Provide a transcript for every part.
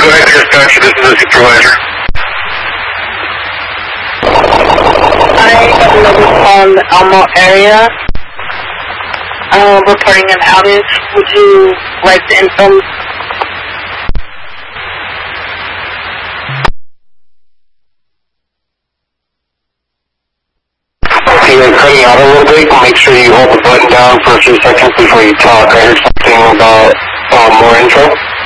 ahead, dispatcher. This is the supervisor. I have another call in the Elmo area. Reporting an outage. Would you like to inform? You're cutting out a little bit. Make sure you hold the button down for a few seconds before you talk. I heard something about more info.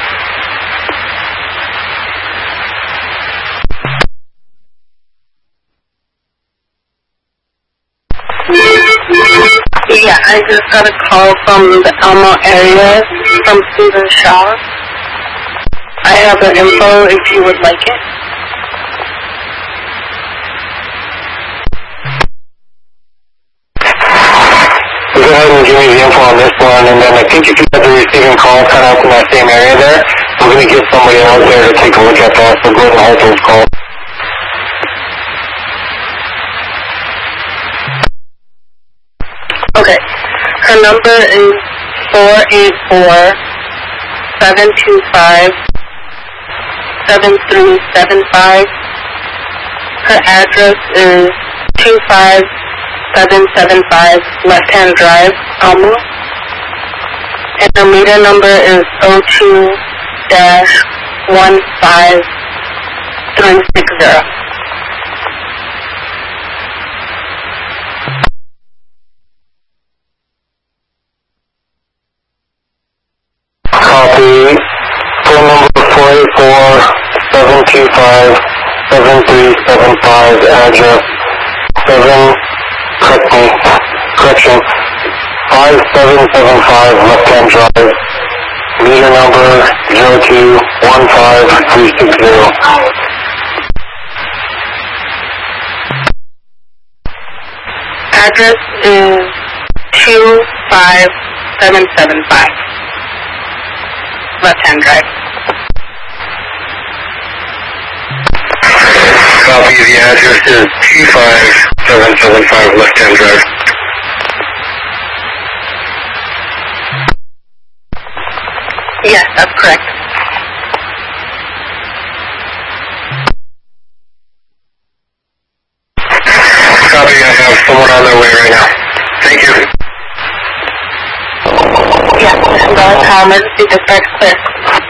Yeah, I just got a call from the Elmo area from Susan Shaw. I have the info if you would like it. Go ahead and give me the info on this one, and then I think if you have the receiving call kind of in that same area there, we're going to get somebody out there to take a look at that, so go ahead and hold those calls. Okay. Her number is 484-725-7375. Her address is 25775 Left Hand Drive, Elmo. And her meter number is 02-15360. Copy. Phone number 484-725-7375. Address 5775 Left Hand Drive. Meter number 02-15360. Address is 25775 Left Hand Drive. Copy. The address is 25775 Left Hand Drive. Yes, that's correct. Copy. I have someone on their way right now. Thank you. Yes, and emergency dispatch clear.